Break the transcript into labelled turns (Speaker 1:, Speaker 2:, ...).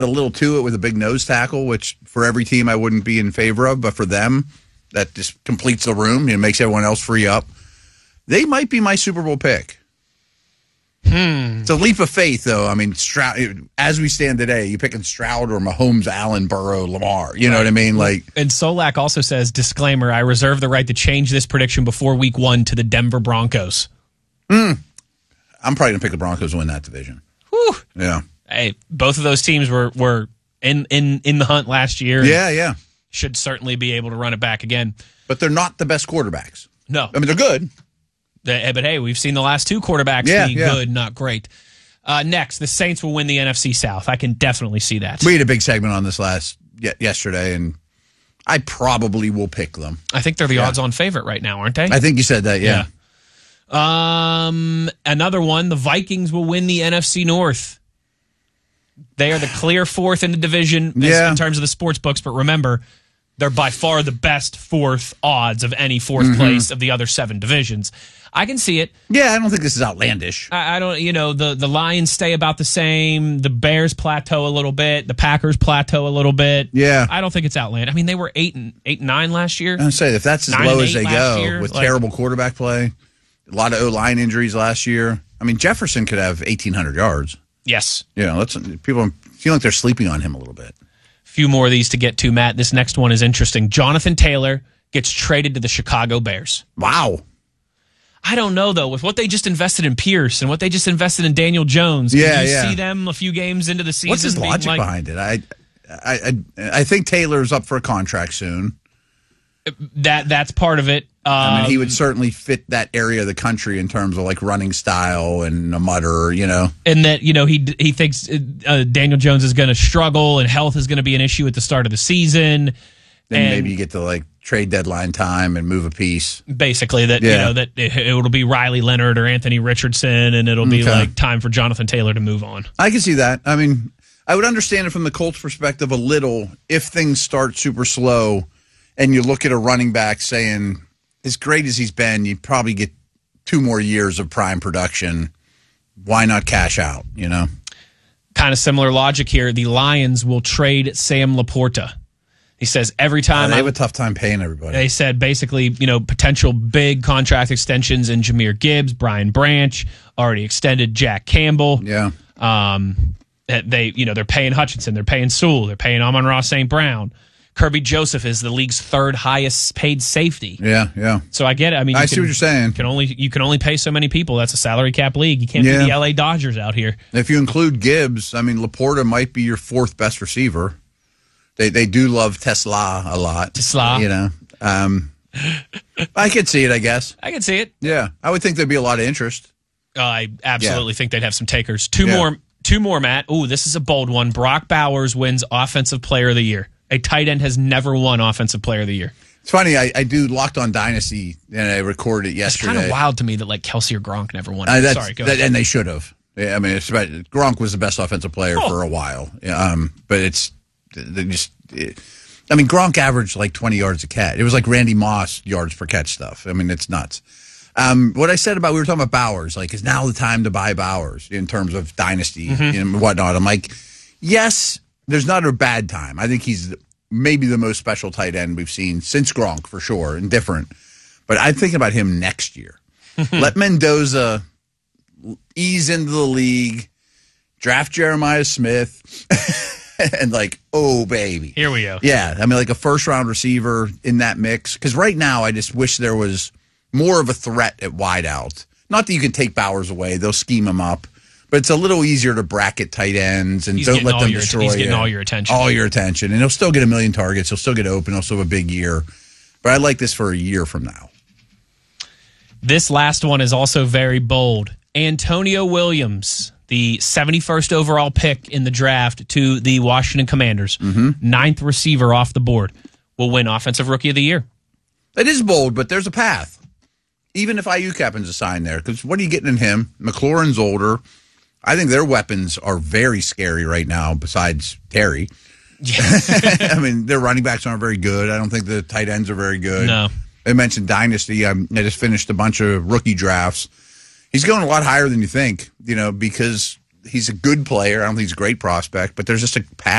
Speaker 1: a little to it with a big nose tackle, which for every team I wouldn't be in favor of, but for them, that just completes the room and makes everyone else free up. They might be my Super Bowl pick. It's a leap of faith, though. I mean, Stroud, as we stand today, you picking Stroud or Mahomes, Allen, Burrow, Lamar. You know what I mean? Like,
Speaker 2: and Solak also says, disclaimer, I reserve the right to change this prediction before week 1 to the Denver Broncos.
Speaker 1: I'm probably going to pick the Broncos to win that division.
Speaker 2: Whew.
Speaker 1: Yeah.
Speaker 2: Hey, both of those teams were in the hunt last year.
Speaker 1: Yeah.
Speaker 2: Should certainly be able to run it back again.
Speaker 1: But they're not the best quarterbacks.
Speaker 2: No.
Speaker 1: I mean, they're good.
Speaker 2: But hey, we've seen the last 2 quarterbacks be good, not great. Next, the Saints will win the NFC South. I can definitely see that.
Speaker 1: We had a big segment on this yesterday, and I probably will pick them.
Speaker 2: I think they're the odds-on favorite right now, aren't they?
Speaker 1: I think you said that, yeah.
Speaker 2: Another one, the Vikings will win the NFC North. They are the clear 4th in the division in terms of the sports books, but remember, they're by far the best 4th odds of any 4th place of the other 7 divisions. I can see it.
Speaker 1: Yeah, I don't think this is outlandish.
Speaker 2: I don't, the Lions stay about the same. The Bears plateau a little bit. The Packers plateau a little bit.
Speaker 1: Yeah.
Speaker 2: I don't think it's outlandish. I mean, they were 8-9 last year.
Speaker 1: I would say if that's as low as they go with terrible quarterback play, a lot of O-line injuries last year. I mean, Jefferson could have 1,800 yards.
Speaker 2: Yes.
Speaker 1: People feel like they're sleeping on him a little bit.
Speaker 2: Few more of these to get to, Matt. This next one is interesting. Jonathan Taylor gets traded to the Chicago Bears.
Speaker 1: Wow.
Speaker 2: I don't know, though. With what they just invested in Pierce and what they just invested in Daniel Jones, can you see them a few games into the season?
Speaker 1: What's his logic behind it? I think Taylor's up for a contract soon.
Speaker 2: That's part of it.
Speaker 1: I mean, he would certainly fit that area of the country in terms of like running style and a mutter,
Speaker 2: And that, he thinks Daniel Jones is going to struggle and health is going to be an issue at the start of the season.
Speaker 1: Then maybe you get to like trade deadline time and move a piece.
Speaker 2: Basically, that that it'll be Riley Leonard or Anthony Richardson, and it'll be like time for Jonathan Taylor to move on.
Speaker 1: I can see that. I mean, I would understand it from the Colts' perspective a little if things start super slow, and you look at a running back saying, as great as he's been, you probably get 2 more years of prime production. Why not cash out? Kind
Speaker 2: of similar logic here. The Lions will trade Sam Laporta. He says every time
Speaker 1: they have a tough time paying everybody.
Speaker 2: They said basically, potential big contract extensions in Jahmyr Gibbs, Brian Branch, already extended Jack Campbell.
Speaker 1: Yeah.
Speaker 2: They're paying Hutchinson, they're paying Sewell, they're paying Amon-Ra St. Brown. Kirby Joseph is the league's 3rd highest paid safety.
Speaker 1: Yeah.
Speaker 2: So I get it. I mean,
Speaker 1: I see what you're saying.
Speaker 2: You can only pay so many people. That's a salary cap league. You can't be the LA Dodgers out here.
Speaker 1: If you include Gibbs, I mean, Laporta might be your 4th best receiver. They do love Tesla a lot.
Speaker 2: Tesla.
Speaker 1: I could see it, I guess.
Speaker 2: I can see it.
Speaker 1: Yeah. I would think there'd be a lot of interest.
Speaker 2: I absolutely think they'd have some takers. Two more, Matt. Ooh, this is a bold one. Brock Bowers wins Offensive Player of the Year. A tight end has never won Offensive Player of the Year.
Speaker 1: It's funny. I do Locked On Dynasty, and I recorded it yesterday.
Speaker 2: It's kind of wild to me that like Kelsey or Gronk never won it.
Speaker 1: Sorry, go ahead. And they should have. Yeah, I mean, Gronk was the best offensive player for a while. But Gronk averaged like 20 yards a catch. It was like Randy Moss yards per catch stuff. I mean, it's nuts. What I said we were talking about Bowers, like, is now the time to buy Bowers in terms of dynasty and whatnot. I'm like, yes, there's not a bad time. I think he's maybe the most special tight end we've seen since Gronk, for sure, and different. But I'm thinking about him next year. Let Mendoza ease into the league, draft Jeremiah Smith, and oh, baby.
Speaker 2: Here we go.
Speaker 1: Yeah, I mean, like a first-round receiver in that mix. Because right now, I just wish there was more of a threat at wideout. Not that you can take Bowers away. They'll scheme him up. But it's a little easier to bracket tight ends and don't let them destroy you.
Speaker 2: He's getting all your attention.
Speaker 1: All your attention. And he'll still get 1 million targets. He'll still get open. He'll still have a big year. But I like this for a year from now.
Speaker 2: This last one is also very bold. Antonio Williams, the 71st overall pick in the draft to the Washington Commanders, 9th receiver off the board, will win Offensive Rookie of the Year.
Speaker 1: It is bold, but there's a path. Even if Ayuk happens to sign there, because what are you getting in him? McLaurin's older. I think their weapons are very scary right now, besides Terry. Yeah. I mean, their running backs aren't very good. I don't think the tight ends are very good.
Speaker 2: No.
Speaker 1: They mentioned Dynasty. I just finished a bunch of rookie drafts. He's going a lot higher than you think, because he's a good player. I don't think he's a great prospect, but there's just a path